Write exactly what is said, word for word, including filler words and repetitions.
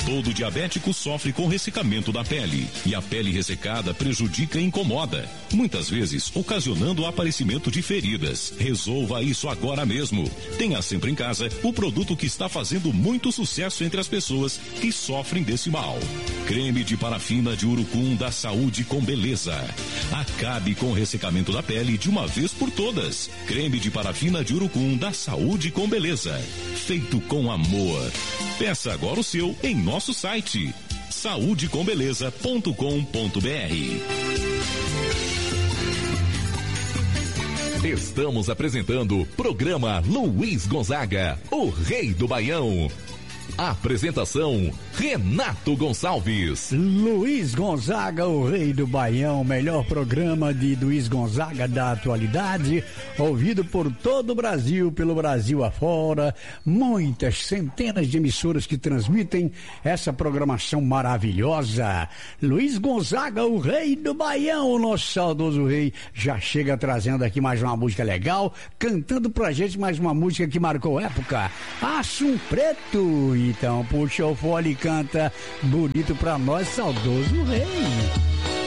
Todo diabético sofre com ressecamento da pele e a pele ressecada prejudica e incomoda, muitas vezes ocasionando o aparecimento de feridas. Resolva isso agora mesmo. Tenha sempre em casa o produto que está fazendo muito sucesso entre as pessoas que sofrem desse mal. Creme de parafina de urucum da Saúde com Beleza. Acabe com o ressecamento da pele de uma vez por todas. Creme de parafina de urucum da Saúde com Beleza. Feito com amor. Peça agora o seu em nosso site saúde com beleza ponto com ponto br. Estamos apresentando o programa Luiz Gonzaga, o Rei do Baião. Apresentação, Renato Gonçalves. Luiz Gonzaga, o Rei do Baião, melhor programa de Luiz Gonzaga da atualidade, ouvido por todo o Brasil, pelo Brasil afora, muitas centenas de emissoras que transmitem essa programação maravilhosa. Luiz Gonzaga, o Rei do Baião, o nosso saudoso rei, já chega trazendo aqui mais uma música legal, cantando pra gente mais uma música que marcou época, Assum Preto. Então puxa o fole e canta bonito pra nós, saudoso rei.